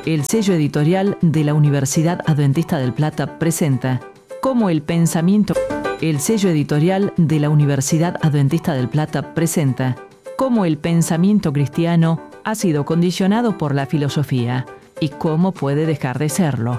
El sello editorial de la Universidad Adventista del Plata presenta cómo el pensamiento... El sello editorial de la Universidad Adventista del Plata presenta cómo el pensamiento cristiano ha sido condicionado por la filosofía y cómo puede dejar de serlo.